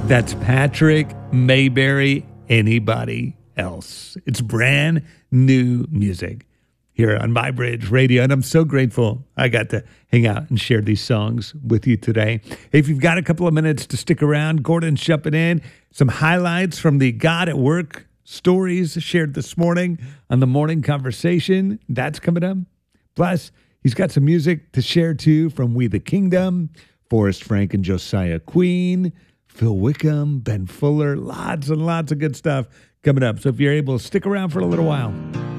That's Patrick Mayberry, Anybody Else. It's brand new music here on My Bridge Radio, and I'm so grateful I got to hang out and share these songs with you today. If you've got a couple of minutes to stick around, Gordon's jumping in. Some highlights from the God at Work stories shared this morning on the Morning Conversation. That's coming up. Plus, he's got some music to share too from We the Kingdom, Forrest Frank and Josiah Queen, Phil Wickham, Ben Fuller, lots and lots of good stuff coming up. So if you're able to stick around for a little while.